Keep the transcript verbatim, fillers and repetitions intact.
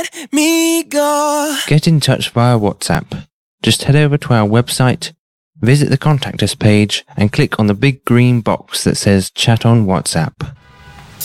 me go. Get in touch via WhatsApp. Just head over to our website, visit the Contact Us page, and click on the big green box that says Chat on WhatsApp.